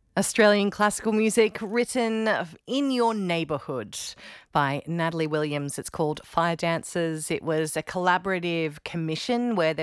Australian classical music written in your neighbourhood by Natalie Williams. It's called Fire Dancers. It was a collaborative commission where